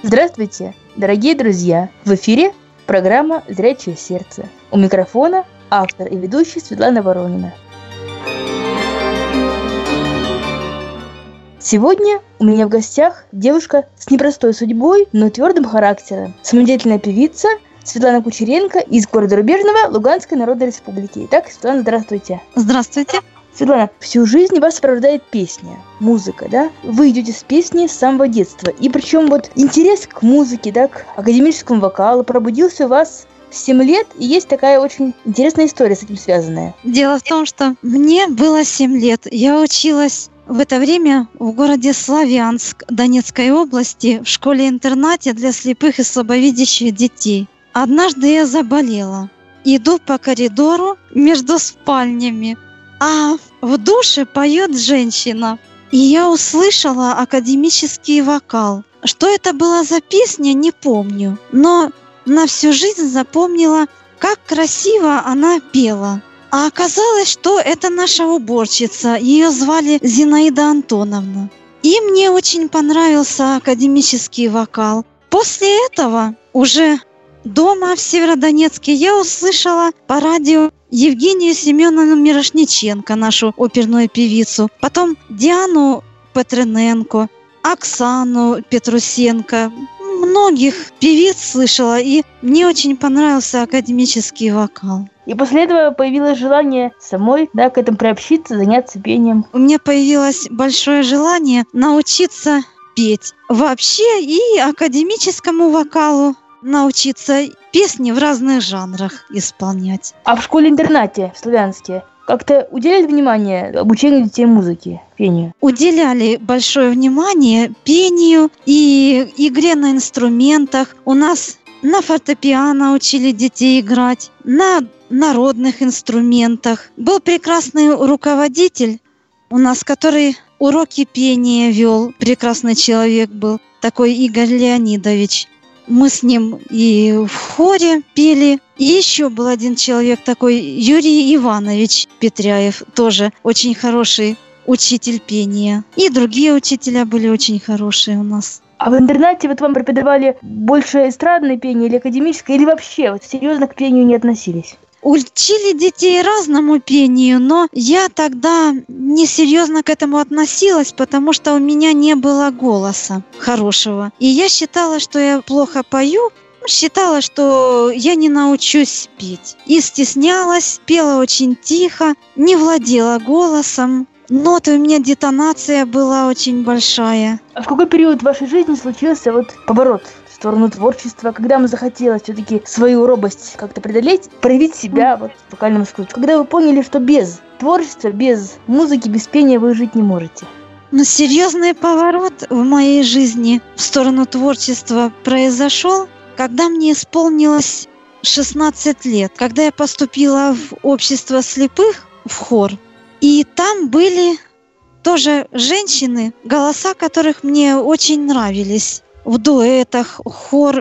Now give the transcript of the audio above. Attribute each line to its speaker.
Speaker 1: Здравствуйте, дорогие друзья! В эфире программа «Зрячее сердце». У микрофона автор и ведущий Светлана Воронина. Сегодня у меня в гостях девушка с непростой судьбой, но твердым характером. Самодеятельная певица Светлана Кучеренко из города Рубежного Луганской Народной Республики. Итак, Светлана, здравствуйте.
Speaker 2: Здравствуйте.
Speaker 1: Светлана, всю жизнь вас сопровождает песня, музыка, да? Вы идете с песни с самого детства. И причем вот интерес к музыке, да, к академическому вокалу пробудился у вас в 7 лет. И есть такая очень интересная история с этим связанная.
Speaker 2: Дело в том, что мне было 7 лет. Я училась в это время в городе Славянск Донецкой области в школе-интернате для слепых и слабовидящих детей. Однажды я заболела. Иду по коридору между спальнями, а в душе поет женщина. И я услышала академический вокал. Что это была за песня, не помню. Но на всю жизнь запомнила, как красиво она пела. А оказалось, что это наша уборщица. Ее звали Зинаида Антоновна. И мне очень понравился академический вокал. После этого уже дома в Северодонецке я услышала по радио Евгению Семеновну Мирошниченко, нашу оперную певицу, потом Диану Петрененко, Оксану Петрусенко. Многих певиц слышала, и мне очень понравился академический вокал.
Speaker 1: И после этого появилось желание самой, да, к этому приобщиться, заняться пением.
Speaker 2: У меня появилось большое желание научиться петь вообще и академическому вокалу, научиться песни в разных жанрах исполнять.
Speaker 1: А в школе-интернате в Славянске как-то уделяли внимание обучению детей музыке, пению?
Speaker 2: Уделяли большое внимание пению и игре на инструментах. У нас на фортепиано учили детей играть, на народных инструментах. Был прекрасный руководитель у нас, который уроки пения вел. Прекрасный человек был, такой Игорь Леонидович. Мы с ним и в хоре пели. И еще был один человек такой, Юрий Иванович Петряев, тоже очень хороший учитель пения. И другие учителя были очень хорошие у нас.
Speaker 1: А в интернате вот вам преподавали больше эстрадное пение или академическое, или вообще вот серьезно к пению не относились?
Speaker 2: Учили детей разному пению, но я тогда несерьезно к этому относилась, потому что у меня не было голоса хорошего. И я считала, что я плохо пою, считала, что я не научусь петь. И стеснялась, пела очень тихо, не владела голосом. Ноты у меня, детонация была очень большая.
Speaker 1: А в какой период вашей жизни случился вот поворот в сторону творчества, когда вам захотелось все-таки свою робость как-то преодолеть, проявить себя вот в вокальном искусстве? Когда вы поняли, что без творчества, без музыки, без пения вы жить не можете?
Speaker 2: Но серьезный поворот в моей жизни в сторону творчества произошел, когда мне исполнилось 16 лет, когда я поступила в общество слепых, в хор. И там были тоже женщины, голоса которых мне очень нравились. В дуэтах хор